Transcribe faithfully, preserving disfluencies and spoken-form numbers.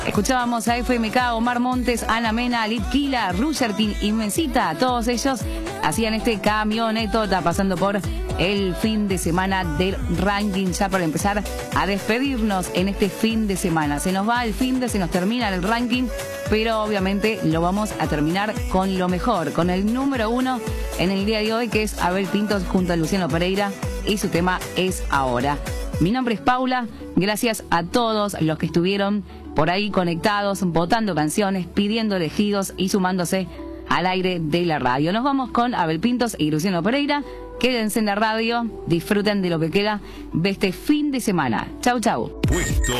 Escuchábamos a F M K, Omar Montes, Ana Mena, Litquila, Rushertin, Inmensita. Todos ellos hacían este camionetota pasando por el fin de semana del ranking, ya para empezar a despedirnos en este fin de semana. Se nos va el fin de, se nos termina el ranking, pero obviamente lo vamos a terminar con lo mejor, con el número uno en el día de hoy, que es Abel Pintos junto a Luciano Pereira, y su tema es Ahora. Mi nombre es Paula, gracias a todos los que estuvieron por ahí conectados, votando canciones, pidiendo elegidos y sumándose al aire de la radio. Nos vamos con Abel Pintos y Luciano Pereira. Quédense en la radio, disfruten de lo que queda de este fin de semana. Chau, chau. Puesto